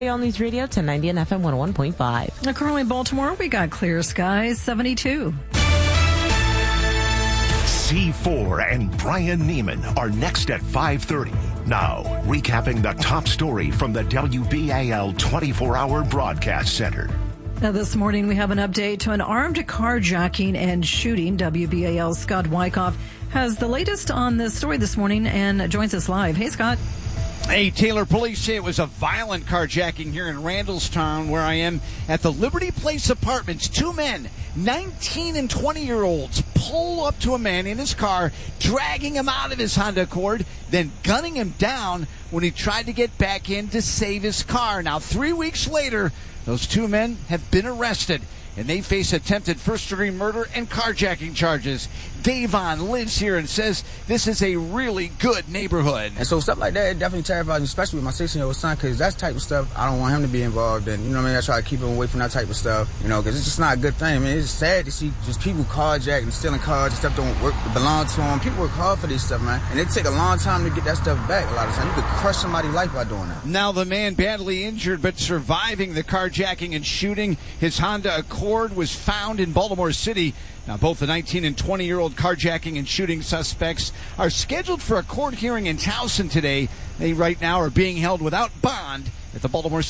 All News Radio 1090 and FM 101.5. Now, currently in Baltimore, we got clear skies, 72. C4 and Brian Neiman are next at 5:30. Now, recapping the top story from the WBAL 24-hour broadcast center. Now, this morning, we have an update to an armed carjacking and shooting. WBAL's Scott Wyckoff has the latest on this story this morning and joins us live. Hey, Scott. Hey, Taylor, police say it was a violent carjacking here in Randallstown, where I am at the Liberty Place Apartments. Two men, 19 and 20-year-olds, pull up to a man in his car, dragging him out of his Honda Accord, then gunning him down when he tried to get back in to save his car. Now, 3 weeks later, those two men have been arrested, and they face attempted first-degree murder and carjacking charges. Davon lives here and says this is a really good neighborhood. And so stuff like that, it definitely terrifies me, especially with my 16-year-old son, because that's the type of stuff I don't want him to be involved in. You know what I mean? I try to keep him away from that type of stuff, you know, because it's just not a good thing. I mean, it's sad to see just people carjacking and stealing cars and stuff don't work, belong to them. People work hard for this stuff, man, and it take a long time to get that stuff back a lot of times. You could crush somebody's life by doing that. Now the man badly injured but surviving the carjacking and shooting. His Honda Accord was found in Baltimore City. Now, both the 19 and 20-year-old carjacking and shooting suspects are scheduled for a court hearing in Towson today. They right now are being held without bond at the Baltimore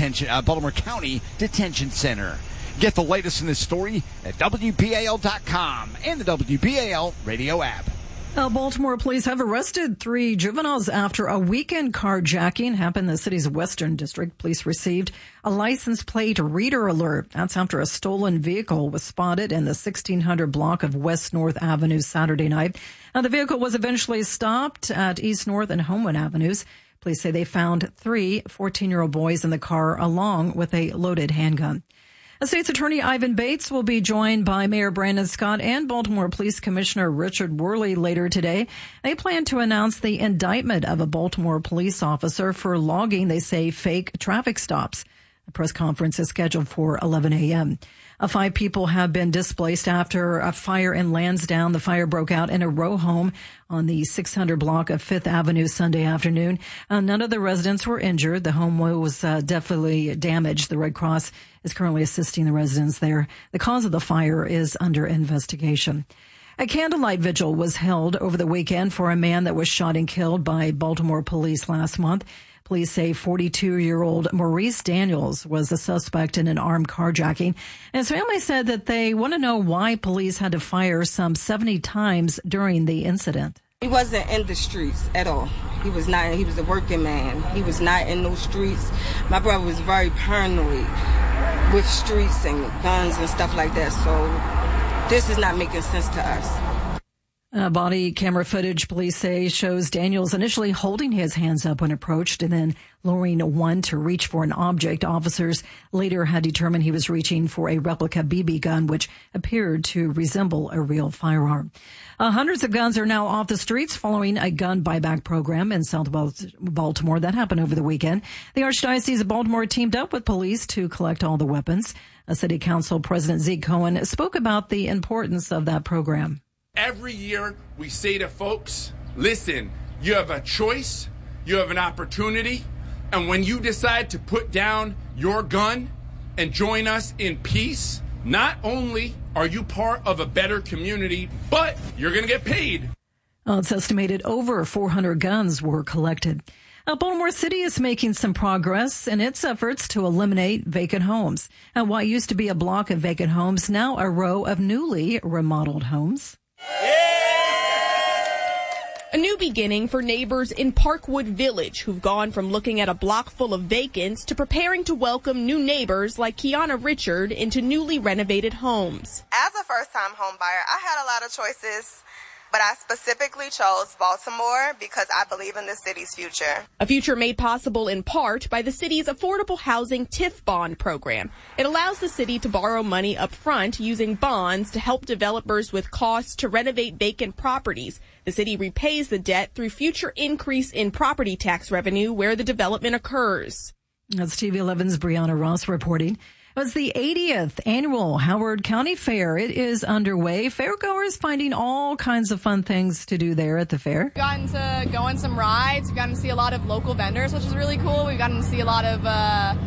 County Detention Center. Get the latest in this story at WBAL.com and the WBAL radio app. Baltimore police have arrested 3 juveniles after a weekend carjacking happened in the city's Western District. Police received a license plate reader alert. That's after a stolen vehicle was spotted in the 1600 block of West North Avenue Saturday night. Now, the vehicle was eventually stopped at East North and Homewood Avenues. Police say they found 3 14-year-old boys in the car along with a loaded handgun. State's Attorney Ivan Bates will be joined by Mayor Brandon Scott and Baltimore Police Commissioner Richard Worley later today. They plan to announce the indictment of a Baltimore police officer for logging, they say, fake traffic stops. The press conference is scheduled for 11 a.m. 5 people have been displaced after a fire in Lansdowne. The fire broke out in a row home on the 600 block of 5th Avenue Sunday afternoon. None of the residents were injured. The home was definitely damaged. The Red Cross is currently assisting the residents there. The cause of the fire is under investigation. A candlelight vigil was held over the weekend for a man that was shot and killed by Baltimore police last month. Police say 42-year-old Maurice Daniels was the suspect in an armed carjacking. And his family said that they want to know why police had to fire some 70 times during the incident. He wasn't in the streets at all. He was not. He was a working man. He was not in those streets. My brother was very paranoid with streets and guns and stuff like that. So this is not making sense to us. Body camera footage, police say, shows Daniels initially holding his hands up when approached and then lowering one to reach for an object. Officers later had determined he was reaching for a replica BB gun, which appeared to resemble a real firearm. Hundreds of guns are now off the streets following a gun buyback program in South Baltimore. That happened over the weekend. The Archdiocese of Baltimore teamed up with police to collect all the weapons. City Council President Zeke Cohen spoke about the importance of that program. Every year we say to folks, listen, you have a choice, you have an opportunity, and when you decide to put down your gun and join us in peace, not only are you part of a better community, but you're going to get paid. It's estimated over 400 guns were collected. Baltimore City is making some progress in its efforts to eliminate vacant homes. What used to be a block of vacant homes, now a row of newly remodeled homes. A new beginning for neighbors in Parkwood Village who've gone from looking at a block full of vacants to preparing to welcome new neighbors like Kiana Richard into newly renovated homes. As a first-time home buyer, I had a lot of choices, but I specifically chose Baltimore because I believe in the city's future. A future made possible in part by the city's Affordable Housing TIF bond program. It allows the city to borrow money up front using bonds to help developers with costs to renovate vacant properties. The city repays the debt through future increase in property tax revenue where the development occurs. That's TV 11's Brianna Ross reporting. It's the 80th annual Howard County Fair. It is underway. Fairgoers finding all kinds of fun things to do there at the fair. We've gotten to go on some rides. We've gotten to see a lot of local vendors, which is really cool. We've gotten to see a lot of